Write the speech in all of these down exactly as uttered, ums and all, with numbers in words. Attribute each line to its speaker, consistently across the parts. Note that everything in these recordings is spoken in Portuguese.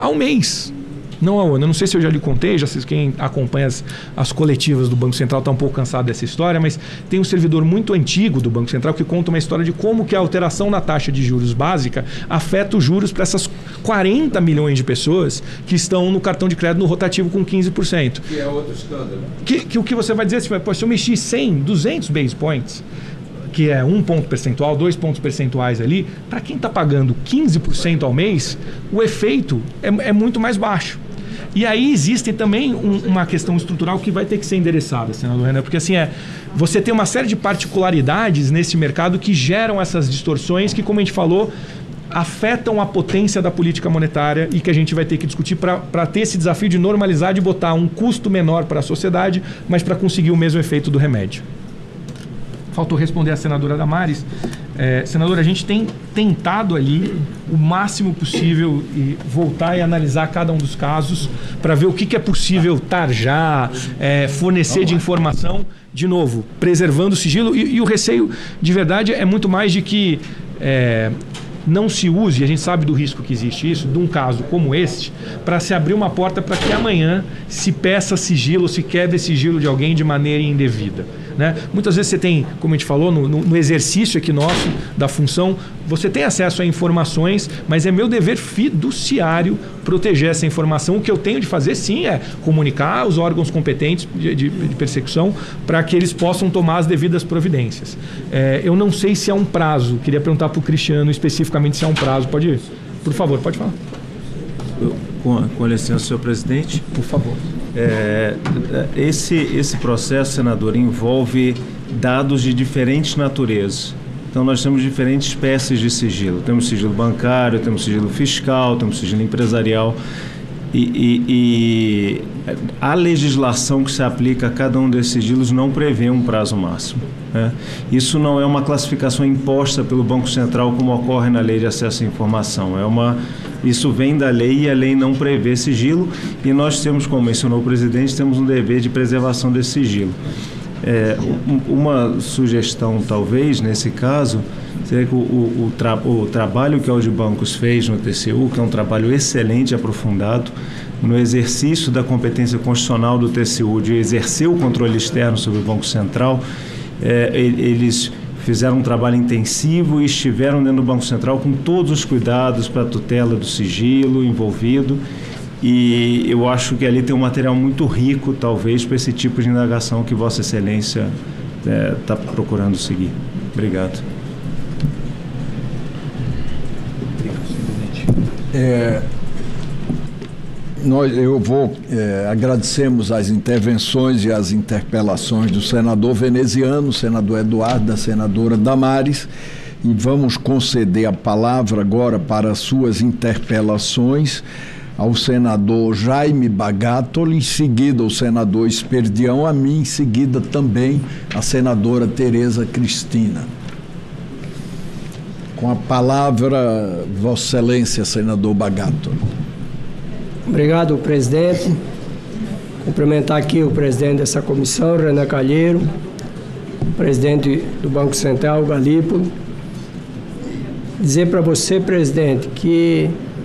Speaker 1: ao mês. Não ao ano. Eu não sei se eu já lhe contei, já sei quem acompanha as, as coletivas do Banco Central está um pouco cansado dessa história, mas tem um servidor muito antigo do Banco Central que conta uma história de como que a alteração na taxa de juros básica afeta os juros para essas quarenta milhões de pessoas que estão no cartão de crédito no rotativo com quinze por cento.
Speaker 2: Que é outro escândalo.
Speaker 1: Que, que o que você vai dizer, assim, pô, se eu mexi cem, duzentos base points, que é um ponto percentual, dois pontos percentuais ali, para quem está pagando quinze por cento ao mês, o efeito é, é muito mais baixo. E aí existe também um, uma questão estrutural que vai ter que ser endereçada, senador Renan, porque assim, é, você tem uma série de particularidades nesse mercado que geram essas distorções que, como a gente falou, afetam a potência da política monetária e que a gente vai ter que discutir para ter esse desafio de normalizar, de botar um custo menor para a sociedade, mas para conseguir o mesmo efeito do remédio. Faltou responder a senadora Damares. É, senadora, a gente tem tentado ali o máximo possível e voltar e analisar cada um dos casos para ver o que, que é possível tarjar, é, fornecer de informação, de novo, preservando o sigilo. E, e o receio, de verdade, é muito mais de que é, não se use, a gente sabe do risco que existe isso, de um caso como este, para se abrir uma porta para que amanhã se peça sigilo, se quebre sigilo de alguém de maneira indevida. Né? Muitas vezes você tem, como a gente falou, no, no exercício aqui nosso da função, você tem acesso a informações, mas é meu dever fiduciário proteger essa informação. O que eu tenho de fazer, sim, é comunicar aos órgãos competentes de, de, de persecução para que eles possam tomar as devidas providências. É, eu não sei se há um prazo, queria perguntar para o Cristiano especificamente se há um prazo. Pode ir? Por favor, pode falar.
Speaker 3: Com, com licença, senhor presidente.
Speaker 1: Por favor.
Speaker 3: É, esse, esse processo, senador, envolve dados de diferentes naturezas. Então, nós temos diferentes espécies de sigilo. Temos sigilo bancário, temos sigilo fiscal, temos sigilo empresarial. E, e, e a legislação que se aplica a cada um desses sigilos não prevê um prazo máximo, né? Isso não é uma classificação imposta pelo Banco Central como ocorre na Lei de Acesso à Informação. É uma, isso vem da lei e a lei não prevê sigilo e nós temos, como mencionou o presidente, temos um dever de preservação desse sigilo. É, uma sugestão, talvez, nesse caso, seria que o, o, o, tra, o trabalho que a Audibancos fez no T C U, que é um trabalho excelente e aprofundado, no exercício da competência constitucional do T C U de exercer o controle externo sobre o Banco Central, é, eles fizeram um trabalho intensivo e estiveram dentro do Banco Central com todos os cuidados para a tutela do sigilo envolvido. E eu acho que ali tem um material muito rico, talvez, para esse tipo de indagação que Vossa Excelência está é, procurando seguir. Obrigado.
Speaker 4: É, nós, eu vou, é, agradecemos as intervenções e as interpelações do senador veneziano, senador Eduardo, da senadora Damares, e vamos conceder a palavra agora para as suas interpelações ao senador Jaime Bagatoli, em seguida o senador Esperdião, a mim, em seguida também a senadora Tereza Cristina. Com a palavra, Vossa Excelência, senador Bagatoli.
Speaker 5: Obrigado, presidente. Cumprimentar aqui o presidente dessa comissão, Renan Calheiro, o presidente do Banco Central, Galípolo. Dizer para você, presidente, que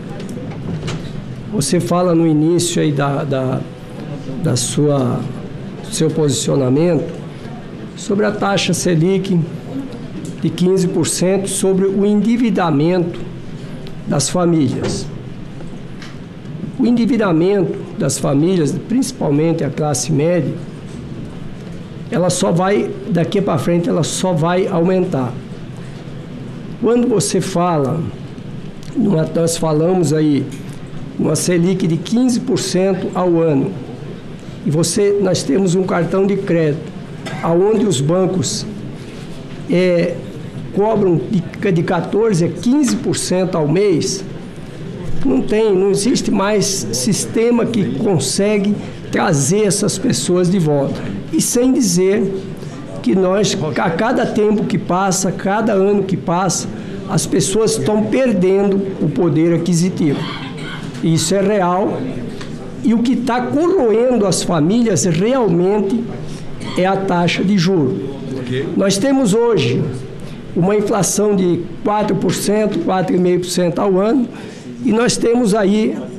Speaker 5: você fala no início aí da, da, da sua, do seu posicionamento sobre a taxa Selic de quinze por cento, sobre o endividamento das famílias. O endividamento das famílias, principalmente a classe média, ela só vai, daqui para frente, ela só vai aumentar. Quando você fala, numa, nós falamos aí, uma Selic de quinze por cento ao ano, e você, nós temos um cartão de crédito, onde os bancos é, cobram de, de quatorze por cento a quinze por cento ao mês, não tem, não existe mais sistema que consegue trazer essas pessoas de volta. E sem dizer que nós, a cada tempo que passa, cada ano que passa, as pessoas estão perdendo o poder aquisitivo. Isso é real, e o que está corroendo as famílias realmente é a taxa de juros. Nós temos hoje uma inflação de quatro por cento, quatro vírgula cinco por cento ao ano, e nós temos aí